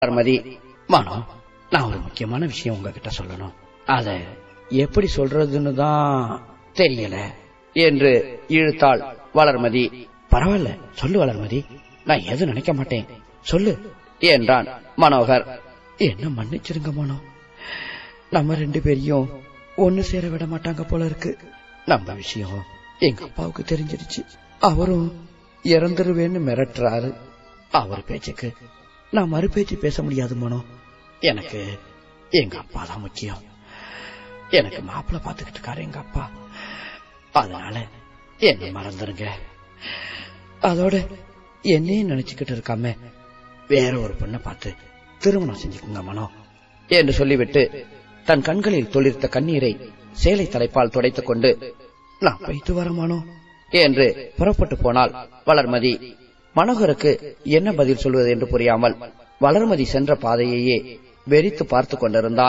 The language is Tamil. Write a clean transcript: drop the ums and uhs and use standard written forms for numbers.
வளர்மதி, மனோ, நான் ஒரு முக்கியமான விஷயம் உங்ககிட்ட சொல்லணும். அத எப்படி சொல்றதுன்னு தான் தெரியல என்று இழுத்தாள் வளர்மதி. பரவாயில்ல, சொல்லு வளர்மதி, நான் எதுவும் நினைக்க மாட்டேன், சொல்லு என்றான் மனோகர். என்ன மன்னிச்சிருங்க மனோ, நம்ம 2 பேரையும் ஒன்னு சேர விட மாட்டாங்க போல இருக்கு. நம்ம விஷயம் எங்க அப்பாவுக்கு தெரிஞ்சிருச்சு. அவரும் இறந்துருவேன்னு மிரட்டுறாரு. அவர் பேச்சுக்கு நான் மறு பேச்சு பேச முடியாது மனோ. எனக்கு எங்க அப்பா தான் முக்கியம். எனக்கு மாப்பிள்ள பாத்துக்கிட்டு இருக்காரு எங்க அப்பா. அதனால என்ன மறந்துருங்க. அதோட என்னையும் நினைச்சுக்கிட்டு இருக்காம வேற ஒரு பொண்ணை பார்த்து திருமணம் செஞ்சுக்குங்க மனோ என்று சொல்லிவிட்டு தன் கண்களில் தொழிற்த கண்ணீரை சேலை தலைப்பால் துடைத்துக் கொண்டு நான் போய்த்து வரமானோ என்று புறப்பட்டு போனாள் வளர்மதி. மனோகருக்கு என்ன பதில் சொல்வது என்று புரியாமல் வளர்மதி சென்ற பாதையையே வெறித்து பார்த்து கொண்டிருந்தான்.